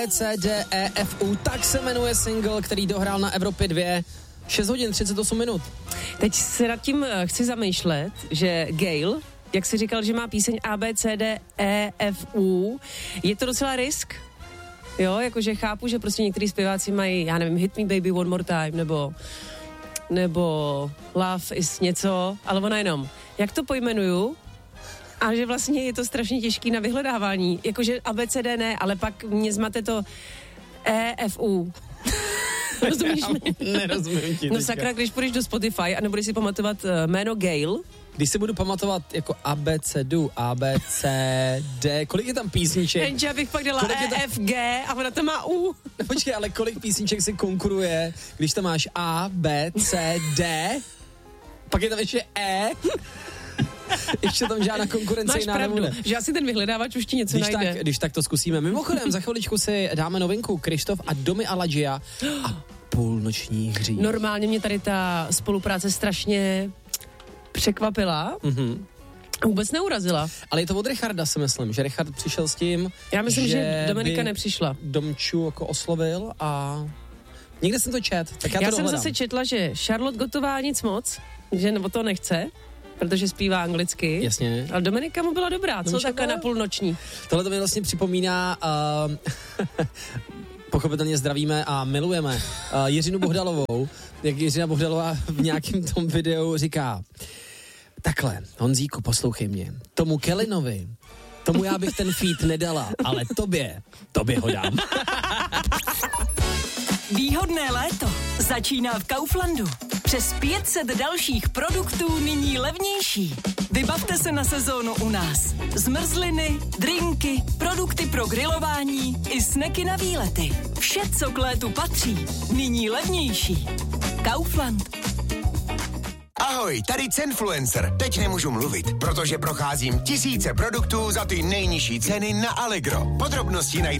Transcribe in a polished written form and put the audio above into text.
CDEFU, tak se jmenuje single, který dohrál na Evropě 2. 6 hodin 38 minut. Teď se nad tím chci zamýšlet, že Gail, jak jsi říkal, že má píseň ABCDEFU, je to docela risk? Jo, jakože chápu, že prostě některý zpěváci mají, já nevím, Hit Me Baby One More Time, nebo Love is něco, ale ona jenom, jak to pojmenuju? A že vlastně je to strašně těžký na vyhledávání, jakože ABCD ne, ale pak mě zmate to EFU. Rozumíš mi? Nerozumím ti. No sakra, když půjdeš do Spotify a nebudeš si pamatovat jméno Gail. Když si budu pamatovat jako ABCD, kolik je tam písniček? Jenže abych pak dala EFG a ona to má U. No počkej, ale kolik písniček si konkuruje, když tam máš A, B, C, D, pak je tam ještě E. Ještě tam žádná konkurence jiná nebude. Máš pravdu, že asi ten vyhledávač už ti něco najde. Když tak to zkusíme. Mimochodem, za chviličku si dáme novinku Krištof a Domi Aladžia a Půlnoční hřích. Normálně mě tady ta spolupráce strašně překvapila. Vůbec neurazila. Ale je to od Richarda, si myslím, že Richard přišel s tím, já myslím, že Dominika nepřišla. Domču jako oslovil a někde jsem to čet, tak já to jsem zase četla, že Charlotte Gottová nic moc, že nebo to nechce, protože zpívá anglicky. Jasně. Ale Dominika mu byla dobrá, co takhle na půlnoční. Tohle to mi vlastně připomíná, pochopitelně zdravíme a milujeme Jiřinu Bohdalovou, jak Jiřina Bohdalová v nějakém tom videu říká: takhle, Honzíku, poslouchej mě, tomu Kellinovi, tomu já bych ten feat nedala, ale tobě ho dám. Výhodné léto začíná v Kauflandu. Přes 500 dalších produktů nyní levnější. Vybavte se na sezónu u nás. Zmrzliny, drinky, produkty pro grilování i sneky na výlety. Vše, co k létu patří, nyní levnější. Kaufland. Ahoj, tady Cenfluencer. Teď nemůžu mluvit, protože procházím tisíce produktů za ty nejnižší ceny na Allegro. Podrobnosti najdete